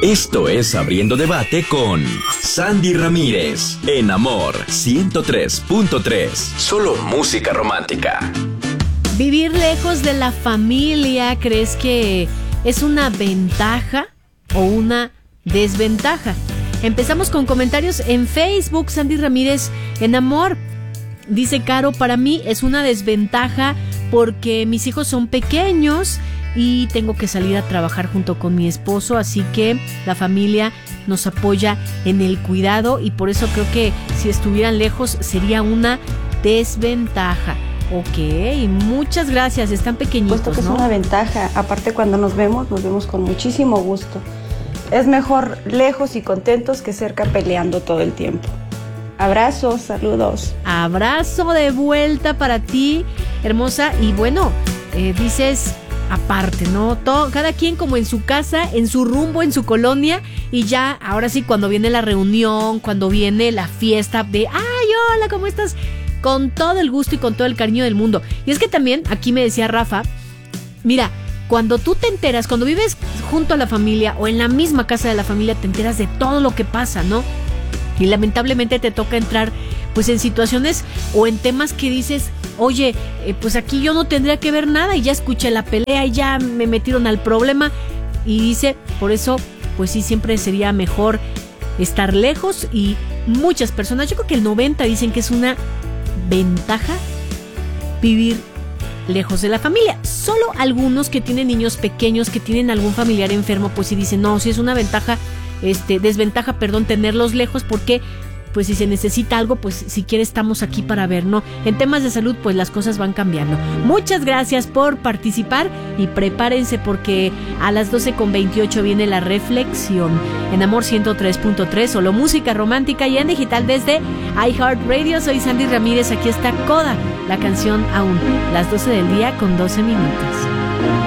Esto es Abriendo Debate con Sandy Ramírez, en Amor 103.3. Solo música romántica. ¿Vivir lejos de la familia crees que es una ventaja o una desventaja? Empezamos con comentarios en Facebook. Sandy Ramírez, en Amor, dice Caro, para mí es una desventaja porque mis hijos son pequeños y tengo que salir a trabajar junto con mi esposo, así que la familia nos apoya en el cuidado y por eso creo que si estuvieran lejos sería una desventaja. Ok, muchas gracias, están pequeñitos, Puesto que ¿no? es una ventaja, aparte cuando nos vemos con muchísimo gusto. Es mejor lejos y contentos que cerca peleando todo el tiempo. Abrazos, saludos. Abrazo de vuelta para ti, hermosa. Y bueno, dices aparte, ¿no? Cada quien como en su casa, en su rumbo, en su colonia. Y ya, ahora sí, cuando viene la reunión, cuando viene la fiesta de ¡ay, hola, ¿cómo estás? Con todo el gusto y con todo el cariño del mundo. Y es que también, aquí me decía Rafa, mira, cuando tú te enteras, cuando vives junto a la familia o en la misma casa de la familia, te enteras de todo lo que pasa, ¿no? Y lamentablemente te toca entrar pues en situaciones o en temas que dices, oye, pues aquí yo no tendría que ver nada y ya escuché la pelea y ya me metieron al problema. Y dice, por eso, pues sí, siempre sería mejor estar lejos y muchas personas, yo creo que el 90% dicen que es una ventaja vivir lejos de la familia. Solo algunos que tienen niños pequeños, que tienen algún familiar enfermo, pues sí dicen, no, sí es una desventaja, tenerlos lejos, porque pues si se necesita algo, pues si quiere estamos aquí para ver, ¿no? En temas de salud, pues las cosas van cambiando. Muchas gracias por participar y prepárense porque a las 12:28 viene la reflexión en Amor 103.3, solo música romántica y en digital desde iHeartRadio. Soy Sandy Ramírez, aquí está Coda, la canción Aún, las 12 del día con 12 minutos.